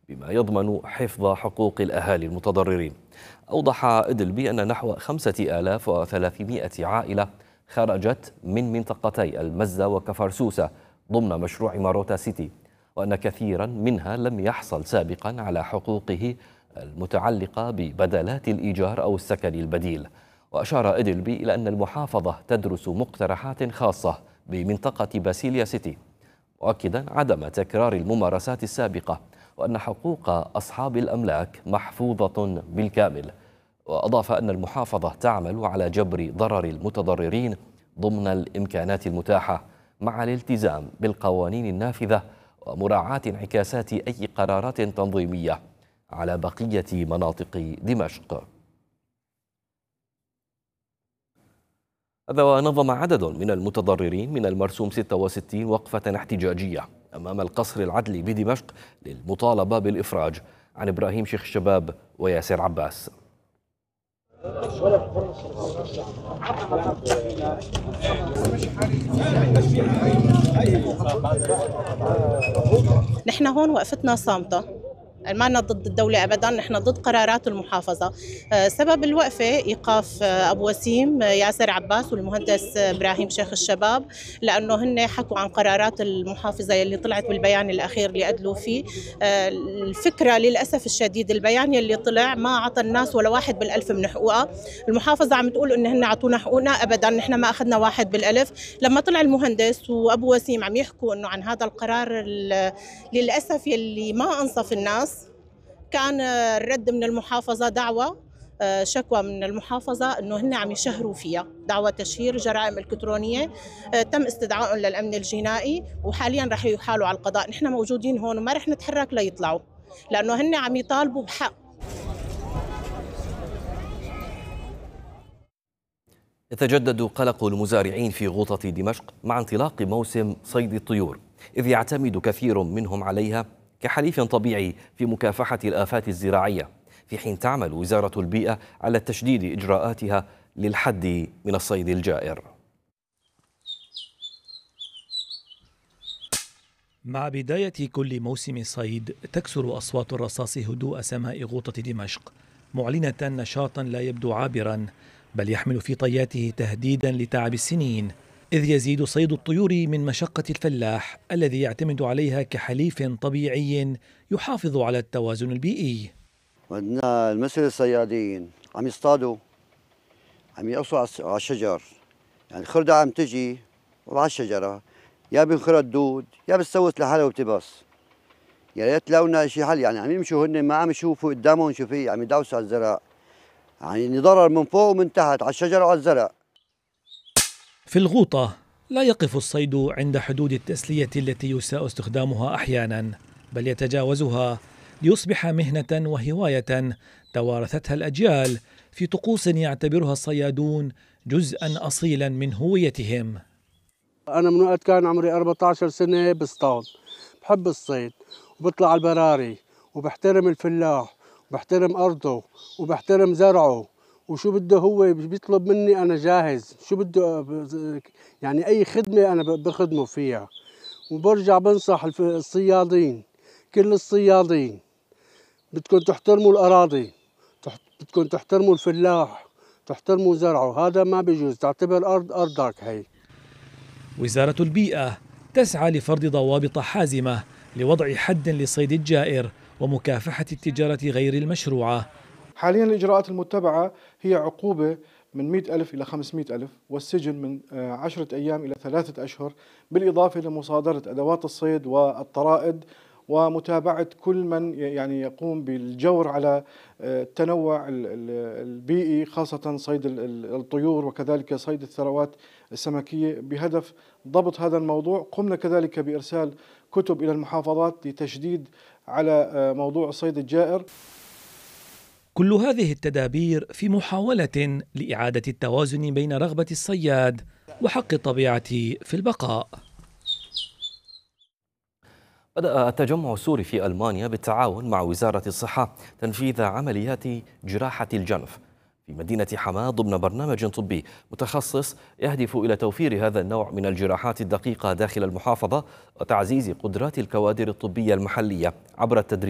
بما يضمن حفظ حقوق الأهالي المتضررين. أوضح إدلبي أن نحو 5300 عائلة خرجت من منطقتي المزة وكفرسوسة ضمن مشروع ماروتا سيتي، وأن كثيرا منها لم يحصل سابقا على حقوقه المتعلقة ببدلات الإيجار أو السكن البديل. وأشار إدلبي إلى أن المحافظة تدرس مقترحات خاصة بمنطقة باسيليا سيتي، مؤكدا عدم تكرار الممارسات السابقة، وأن حقوق أصحاب الأملاك محفوظة بالكامل. وأضاف أن المحافظة تعمل على جبر ضرر المتضررين ضمن الإمكانات المتاحة مع الالتزام بالقوانين النافذة ومراعاة انعكاسات أي قرارات تنظيمية على بقية مناطق دمشق. هذا ونظم عدد من المتضررين من المرسوم 66 وقفة احتجاجية أمام القصر العدلي بدمشق للمطالبة بالإفراج عن إبراهيم شيخ الشباب وياسر عباس. نحن هون وقفتنا صامتة، ما لنا ضد الدولة أبداً، نحن ضد قرارات المحافظة. سبب الوقفة إيقاف أبو وسيم ياسر عباس والمهندس إبراهيم شيخ الشباب، لأنه هن حكوا عن قرارات المحافظة اللي طلعت بالبيان الأخير اللي أدلوا فيه. الفكرة للأسف الشديد البيان اللي طلع ما عطى الناس ولا 1 بالألف من حقوقها. المحافظة عم تقول إن هن عطونا حقوقنا، أبداً نحن ما أخذنا 1 بالألف. لما طلع المهندس وأبو وسيم عم يحكوا إنه عن هذا القرار للأسف يلي ما أنصف الناس، كان الرد من المحافظة دعوة شكوى من المحافظة أنه هن عم يشهروا فيها، دعوة تشهير جرائم إلكترونية. تم استدعائهم للأمن الجنائي وحاليا رح يحالوا على القضاء. نحن موجودين هون وما رح نتحرك ليطلعوا، لأنه هن عم يطالبوا بحق. يتجدد قلق المزارعين في غوطة دمشق مع انطلاق موسم صيد الطيور، إذ يعتمد كثير منهم عليها كحليف طبيعي في مكافحة الآفات الزراعية، في حين تعمل وزارة البيئة على تشديد إجراءاتها للحد من الصيد الجائر. مع بداية كل موسم صيد تكسر أصوات الرصاص هدوء سماء غوطة دمشق، معلنة نشاطا لا يبدو عابرا، بل يحمل في طياته تهديدا لتعب السنين، إذ يزيد صيد الطيور من مشقة الفلاح الذي يعتمد عليها كحليف طبيعي يحافظ على التوازن البيئي. عندنا المثل الصيادين عم يصطادوا، عم يقصوا على الشجر، يعني خردة عم تجي وعلى الشجرة يا بينخرط الدود يا بتسوس لحالها وبتبص. يا ريت لو لنا شي حل، يعني عم يمشوا هن ما عم يشوفوا قدامهم شو في، عم يدعسوا على الزرع، يعني ضرر من فوق ومن تحت على الشجرة وعلى الزرع. في الغوطة لا يقف الصيد عند حدود التسلية التي يساء استخدامها أحيانا، بل يتجاوزها ليصبح مهنة وهواية توارثتها الأجيال في طقوس يعتبرها الصيادون جزءا أصيلا من هويتهم. أنا من وقت كان عمري 14 سنة بصطاد، بحب الصيد وبطلع على البراري وبحترم الفلاح وبحترم أرضه وبحترم زرعه، وشو بده هو بيطلب مني أنا جاهز، شو بده يعني أي خدمة أنا بخدمه فيها. وبرجع بنصح الصيادين، كل الصيادين بدكم تحترموا الأراضي، بدكم تحترموا الفلاح، تحترموا زرعه، هذا ما بيجوز، تعتبر أرضك هي. وزارة البيئة تسعى لفرض ضوابط حازمة لوضع حد للصيد الجائر ومكافحة التجارة غير المشروعة. حاليا الإجراءات المتبعة هي عقوبة من 100,000 إلى 500,000، والسجن من 10 أيام إلى 3 أشهر، بالإضافة لمصادرة أدوات الصيد والطرائد ومتابعة كل من يعني يقوم بالجور على التنوع البيئي، خاصة صيد الطيور وكذلك صيد الثروات السمكية. بهدف ضبط هذا الموضوع قمنا كذلك بإرسال كتب إلى المحافظات لتشديد على موضوع الصيد الجائر. كل هذه التدابير في محاولة لإعادة التوازن بين رغبة الصياد وحق الطبيعة في البقاء. بدأ التجمع السوري في ألمانيا بالتعاون مع وزارة الصحة تنفيذ عمليات جراحة الجنف في مدينة حماة ضمن برنامج طبي متخصص يهدف إلى توفير هذا النوع من الجراحات الدقيقة داخل المحافظة وتعزيز قدرات الكوادر الطبية المحلية عبر التدريب